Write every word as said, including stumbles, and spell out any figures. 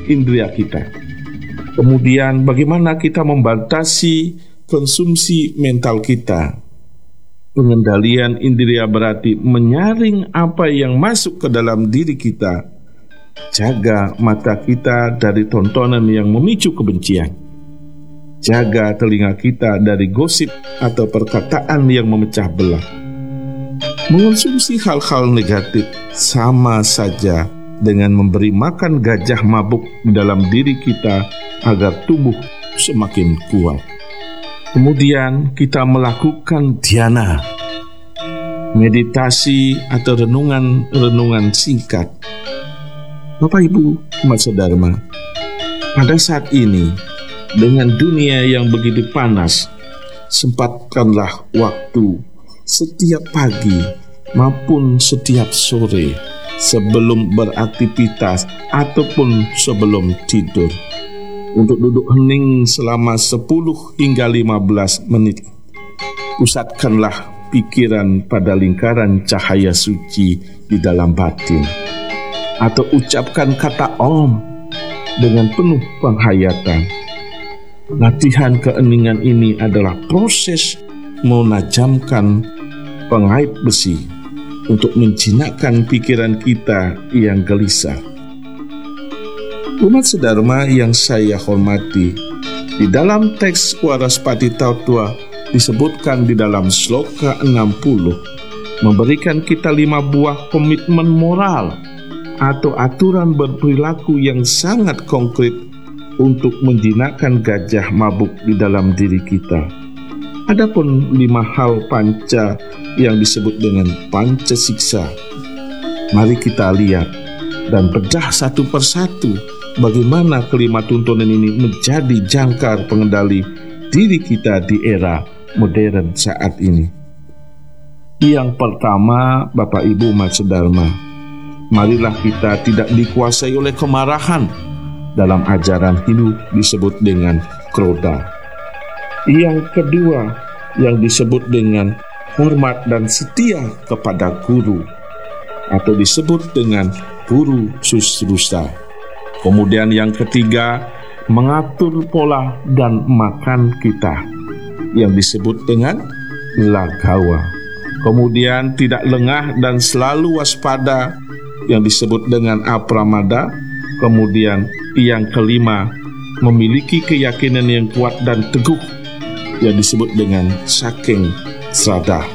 indera kita. Kemudian bagaimana kita membatasi konsumsi mental kita. Pengendalian indera berarti menyaring apa yang masuk ke dalam diri kita. Jaga mata kita dari tontonan yang memicu kebencian. Jaga telinga kita dari gosip atau perkataan yang memecah belah. Mengonsumsi hal-hal negatif sama saja dengan memberi makan gajah mabuk di dalam diri kita agar tubuh semakin kuat. Kemudian kita melakukan dhyana, meditasi atau renungan-renungan singkat. Bapak Ibu Umat Sedharma, pada saat ini dengan dunia yang begitu panas, sempatkanlah waktu setiap pagi maupun setiap sore sebelum beraktivitas ataupun sebelum tidur untuk duduk hening selama sepuluh hingga lima belas menit. Pusatkanlah pikiran pada lingkaran cahaya suci di dalam batin, atau ucapkan kata Om dengan penuh penghayatan. Latihan keeningan ini adalah proses menajamkan pengait besi untuk menjinakkan pikiran kita yang gelisah. Umat Sedharma yang saya hormati, di dalam teks Waraspati Tautwa disebutkan di dalam sloka enam puluh, memberikan kita lima buah komitmen moral atau aturan berperilaku yang sangat konkret untuk menjinakkan gajah mabuk di dalam diri kita. Adapun lima hal panca yang disebut dengan panca siksa, mari kita lihat dan bedah satu persatu bagaimana kelima tuntunan ini menjadi jangkar pengendali diri kita di era modern saat ini. Yang pertama, Bapak Ibu Umat Sedharma, marilah kita tidak dikuasai oleh kemarahan. Dalam ajaran Hindu disebut dengan kroda. Yang kedua, yang disebut dengan hormat dan setia kepada guru, atau disebut dengan guru susrusa. Kemudian yang ketiga, mengatur pola dan makan kita, yang disebut dengan lagawa. Kemudian tidak lengah dan selalu waspada, yang disebut dengan apramada. Kemudian yang kelima, memiliki keyakinan yang kuat dan teguh, yang disebut dengan saking srada.